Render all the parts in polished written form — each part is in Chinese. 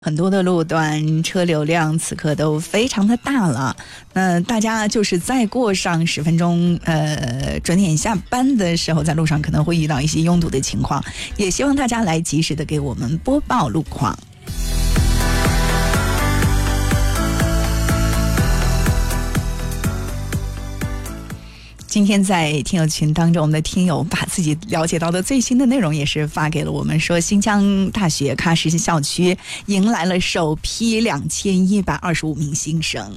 很多的路段车流量此刻都非常的大了，大家就是再过上10分钟，准点下班的时候，在路上可能会遇到一些拥堵的情况，也希望大家来及时的给我们播报路况。今天在听友群当中，我们的听友把自己了解到的最新的内容也是发给了我们，说新疆大学喀什校区迎来了首批2125名新生。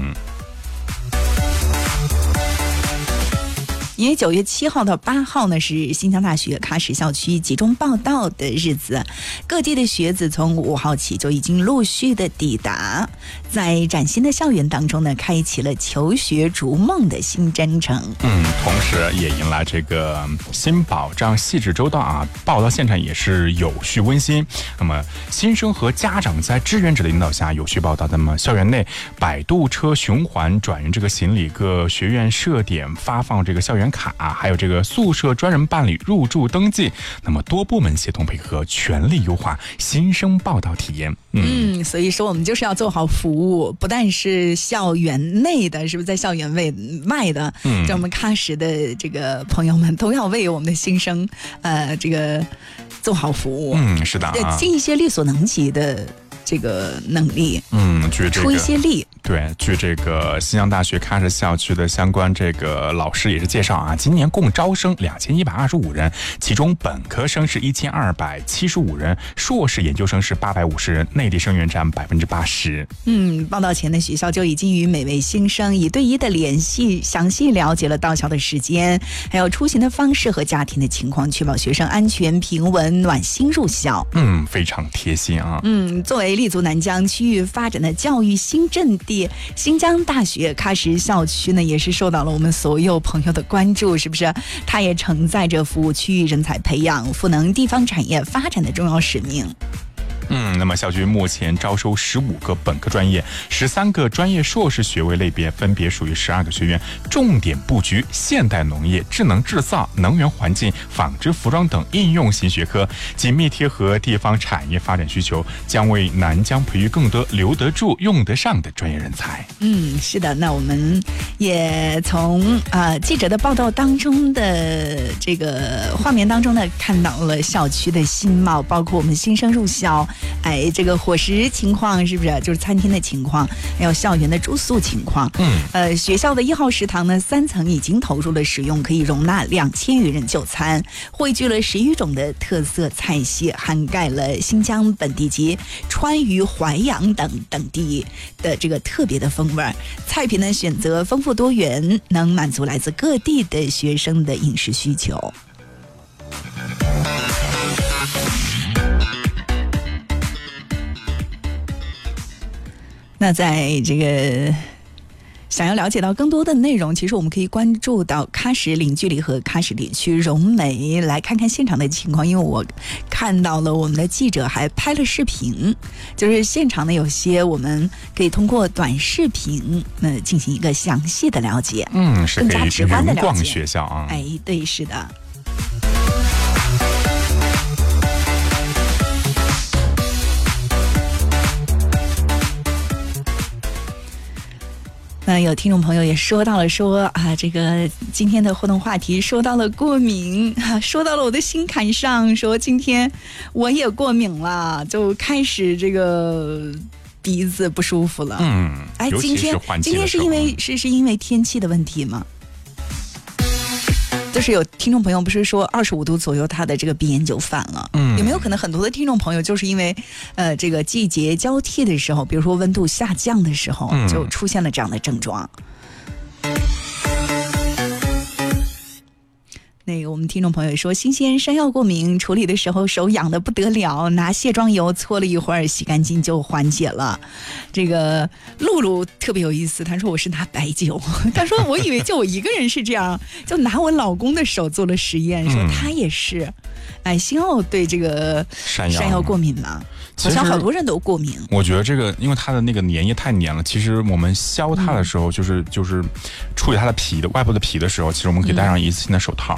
因为9月7号到8号呢是新疆大学喀什校区集中报到的日子，各地的学子从5号起就已经陆续的抵达，在崭新的校园当中呢，开启了求学逐梦的新征程。 同时也迎来这个新保障细致周到啊，报到现场也是有序温馨。那么新生和家长在志愿者的引导下有序报到。那么校园内摆渡车循环转运这个行李，各学院设点发放这个校园卡，还有这个宿舍专人办理入住登记。那么多部门协同配合，全力优化新生报到体验。 所以说我们就是要做好服务，不但是校园内的，是不是在校园外的，就我们喀什的这个朋友们都要为我们的新生这个做好服务。 是的尽一些力所能及的这个能力，出一些力。 对，据这个新疆大学喀什校区的相关这个老师也是介绍啊，今年共招生2125人，其中本科生是1275人，硕士研究生是850人，内地生源占80%。 报到前的学校就已经与每位新生1对1的联系，详细了解了到校的时间，还有出行的方式和家庭的情况，确保学生安全平稳暖心入校。 非常贴心啊。 作为立足南疆区域发展的教育新阵地，新疆大学喀什校区呢，也是受到了我们所有朋友的关注，是不是？它也承载着服务区域人才培养、赋能地方产业发展的重要使命。 那么校区目前招收15个本科专业，13个专业硕士学位类别，分别属于12个学院，重点布局现代农业、智能制造、能源环境、纺织服装等应用型学科，紧密贴合地方产业发展需求，将为南疆培育更多留得住、用得上的专业人才。 是的，那我们也从记者的报道当中的这个画面当中呢，看到了校区的新貌，包括我们新生入校，这个伙食情况是不是就是餐厅的情况，还有校园的住宿情况。学校的1号食堂呢，3层已经投入了使用，可以容纳2000余人就餐，汇聚了10余种的特色菜系，涵盖了新疆本地及川渝淮扬等地的这个特别的风味。菜品呢选择丰富多元，能满足来自各地的学生的饮食需求。那在这个想要了解到更多的内容，其实我们可以关注到喀什零距离和喀什地区融媒，来看看现场的情况。因为我看到了我们的记者还拍了视频，就是现场的有些我们可以通过短视频进行一个详细的了解， 是更加直观的了解。 逛学校啊， 对，是的。有听众朋友也说到了，说这个今天的互动话题说到了过敏，说到了我的心坎上，说今天我也过敏了，就开始这个鼻子不舒服了。今天是因为天气的问题吗？就是有听众朋友不是说25度左右他的这个鼻炎就犯了，有没有可能很多的听众朋友就是因为这个季节交替的时候，比如说温度下降的时候，就出现了这样的症状？那个我们听众朋友说，新鲜山药过敏处理的时候手痒得不得了，拿卸妆油搓了一会儿洗干净就缓解了。这个露露特别有意思，她说我是拿白酒，她说我以为就我一个人是这样，就拿我老公的手做了实验，说他也是。星奥对这个山药过敏吗？好像好多人都过敏。 我觉得这个因为它的那个粘液太粘了，其实我们削它的时候，就是处理它的皮的外部的皮的时候，其实我们可以戴上一次性的手套。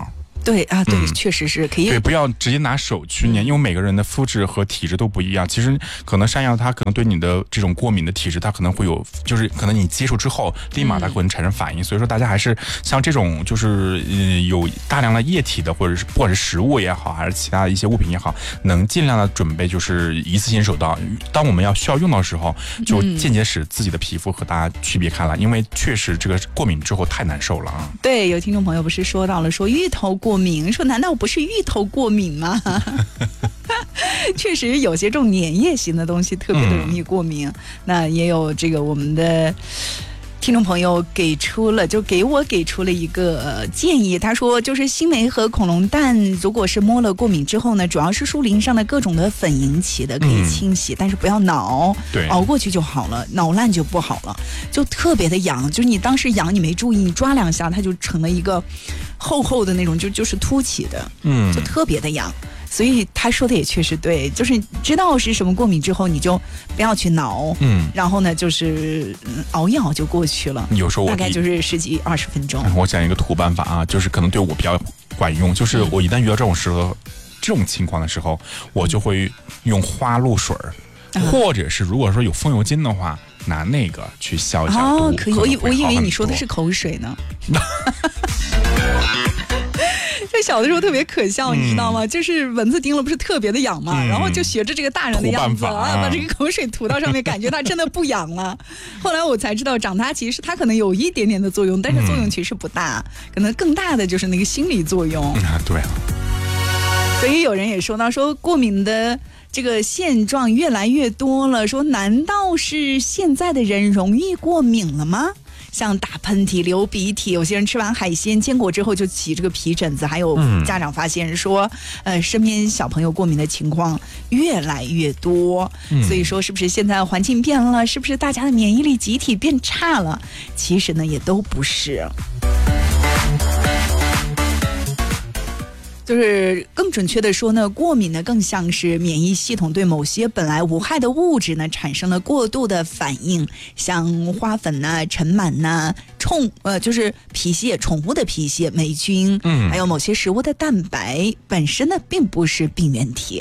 对啊，对，确实是可以。 对，不要直接拿手去捏，因为每个人的肤质和体质都不一样。其实可能山药它可能对你的这种过敏的体质，它可能会有，就是可能你接触之后，立马它可能产生反应。所以说大家还是像这种就是有大量的液体的，或者是不管是食物也好，还是其他的一些物品也好，能尽量的准备就是一次性手套。当我们需要用到的时候，就间接使自己的皮肤和大家区别开来，因为确实这个过敏之后太难受了啊。 对，有听众朋友不是说到了说芋头过敏，说难道不是芋头过敏吗？确实有些这种粘液型的东西特别的容易过敏。那也有这个我们的听众朋友给我给出了一个建议，他说就是新梅和恐龙蛋如果是摸了过敏之后呢，主要是树鳞上的各种的粉引起的，可以清洗，但是不要挠， 对， 熬过去就好了，挠烂就不好了，就特别的痒，就是你当时痒你没注意，你抓2下它就成了一个厚厚的那种，就是凸起的，就特别的痒。所以他说的也确实对，就是知道是什么过敏之后，你就不要去挠，然后呢，就是熬一熬就过去了。 有时候大概就是10几20分钟。 我讲一个土办法啊，就是可能对我比较管用，就是我一旦遇到这种情况的时候，我就会用花露水或者是如果说有风油精的话，拿那个去消一下毒。 可以，我以为你说的是口水呢。这小的时候特别可笑，你知道吗？就是蚊子叮了不是特别的痒嘛，然后就学着这个大人的样子把这个口水涂到上面，感觉它真的不痒了。后来我才知道，长它其实它可能有一点点的作用，但是作用其实不大，可能更大的就是那个心理作用。 对。 所以有人也说到说过敏的这个现状越来越多了，说难道是现在的人容易过敏了吗？像打喷嚏、流鼻涕，有些人吃完海鲜、坚果之后就起这个皮疹子，还有家长发现说，身边小朋友过敏的情况越来越多。所以说，是不是现在环境变了？是不是大家的免疫力集体变差了？其实呢，也都不是。就是更准确的说呢，过敏呢更像是免疫系统对某些本来无害的物质呢产生了过度的反应，像花粉呐、尘螨呐、就是皮屑、宠物的皮屑、霉菌，还有某些食物的蛋白本身呢并不是病原体。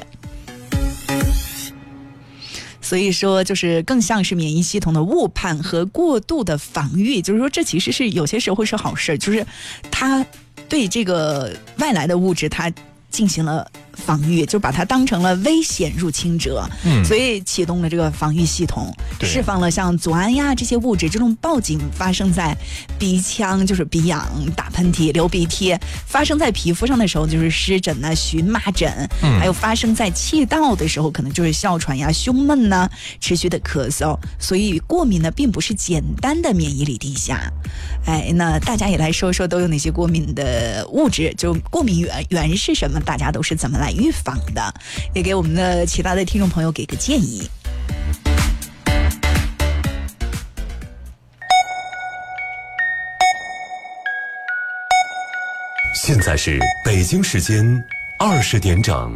所以说就是更像是免疫系统的误判和过度的防御，就是说这其实是有些时候是好事，就是它对这个外来的物质它进行了防御，就把它当成了危险入侵者，所以启动了这个防御系统，释放了像组胺呀这些物质。这种报警发生在鼻腔，就是鼻痒、打喷嚏、流鼻涕；发生在皮肤上的时候，就是湿疹呐、荨麻疹；还有发生在气道的时候，可能就是哮喘呀、胸闷呐、持续的咳嗽。所以过敏呢，并不是简单的免疫力低下。那大家也来说说都有哪些过敏的物质，就过敏源是什么，大家都是怎么来预防的，也给我们的其他的听众朋友给个建议。 现在是北京时间20点整。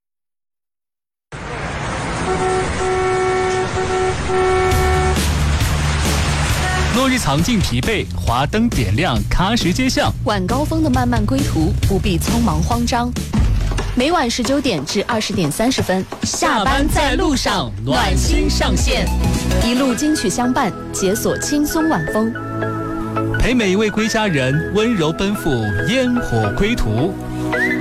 落日藏尽疲惫，华灯点亮，喀什街巷。 晚高峰的漫漫归途，不必匆忙慌张。每晚19点至20点30分， 下班在路上，暖心上线， 一路金曲相伴，解锁轻松晚风， 陪每一位归家人温柔奔赴烟火归途。